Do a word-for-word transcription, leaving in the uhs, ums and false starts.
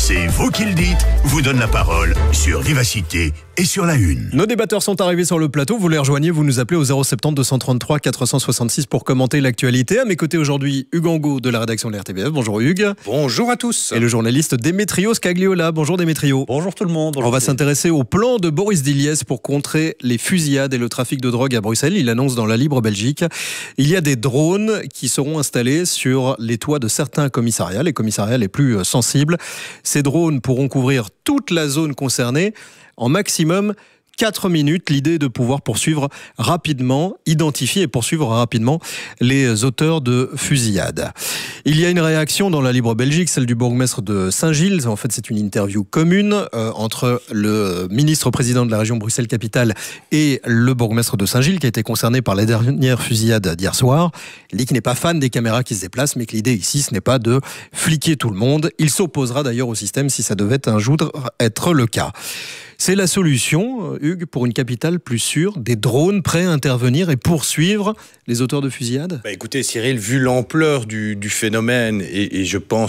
C'est vous qui le dites, vous donne la parole sur Vivacité et sur la Une. Nos débatteurs sont arrivés sur le plateau, vous les rejoignez, vous nous appelez au zéro sept zéro deux cent trente-trois quatre cent soixante-six pour commenter l'actualité. À mes côtés aujourd'hui, Hugues Angot de la rédaction de l'R T B F. Bonjour Hugues. Bonjour à tous. Et le journaliste Démétrio Scagliola. Bonjour Démétrio. Bonjour tout le monde. Bonjour. On va s'intéresser au plan de Boris Diliès pour contrer les fusillades et le trafic de drogue à Bruxelles. Il annonce dans la Libre Belgique. Il y a des drones qui seront installés sur les toits de certains commissariats, les commissariats les plus sensibles. Ces drones pourront couvrir toute la zone concernée en maximum quatre minutes. L'idée est de pouvoir poursuivre rapidement, identifier et poursuivre rapidement les auteurs de fusillades. Il y a une réaction dans la Libre Belgique, celle du bourgmestre de Saint-Gilles. En fait, c'est une interview commune euh, entre le ministre-président de la région Bruxelles-Capitale et le bourgmestre de Saint-Gilles qui a été concerné par la dernière fusillade d'hier soir. Il dit qu'il n'est pas fan des caméras qui se déplacent, mais que l'idée ici, ce n'est pas de fliquer tout le monde. Il s'opposera d'ailleurs au système si ça devait un jour être le cas. C'est la solution, Hugues, pour une capitale plus sûre, des drones prêts à intervenir et poursuivre les auteurs de fusillades ? Bah écoutez Cyril, vu l'ampleur du, du phénomène et, et je pense